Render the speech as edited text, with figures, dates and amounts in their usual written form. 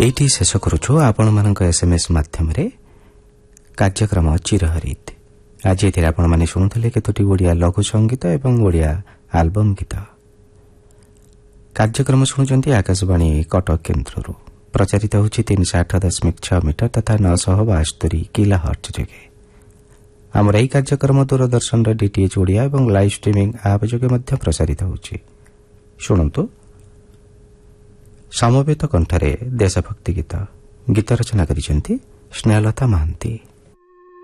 এইটি শেষ করুছু ଆପଣମାନଙ୍କ SMS ମାଧ୍ୟମରେ କାର୍ଯ୍ୟକ୍ରମ ଚିରହରିତ। ଆଜି ଏଥିରେ ଆପଣମାନେ ଶୁଣୁଥିଲେ କେତୋଟି ଓଡ଼ିଆ ଲଘୁ ସଙ୍ଗୀତ ଏବଂ ଓଡ଼ିଆ ଆଲବମ୍ ଗୀତ। କାର୍ଯ୍ୟକ୍ରମ ଶୁଣୁଛନ୍ତି ଆକାଶବାଣୀ କଟକ କେନ୍ଦ୍ରରୁ। ପ୍ରଚାରିତ ହେଉଛି 308.6 ମିଟର ତଥା 972 କିଲୋ ହର୍ଟ୍ଜ ଯୋଗେ। ଆମର ଏହି କାର୍ଯ୍ୟକ୍ରମ ଦୂରଦର୍ଶନର DTH ଓଡ଼ିଆ ଏବଂ ଲାଇଭ୍ ଷ୍ଟ୍ରିମିଂ ଆପ୍ ଯୋଗେ ମଧ୍ୟ ପ୍ରସାରିତ ହେଉଛି। ଶୁଣନ୍ତୁ ସମବେତ କଣ୍ଠରେ ଦେଶଭକ୍ତି ଗୀତ। ଗୀତ ରଚନା କରିଛନ୍ତି ସ୍ନେହଲତା ମହାନ୍ତି।